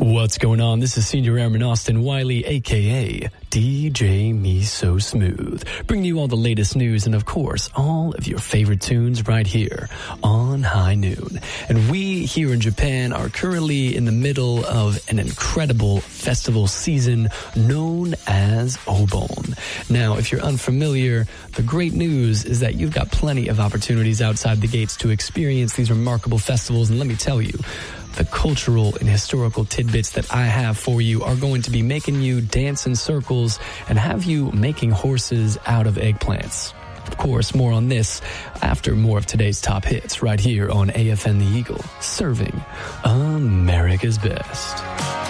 What's going on? This is Senior Airman Austin Wiley, a.k.a. DJ Me So Smooth, bringing you all the latest news and, of course, all of your favorite tunes right here on High Noon. And we here in Japan are currently in the middle of an incredible festival season known as Obon. Now, if you're unfamiliar, the great news is that you've got plenty of opportunities outside the gates to experience these remarkable festivals. And let me tell you, the cultural and historical tidbits that I have for you are going to be making you dance in circles and have you making horses out of eggplants. Of course, more on this after more of today's top hits right here on AFN The Eagle, serving America's best.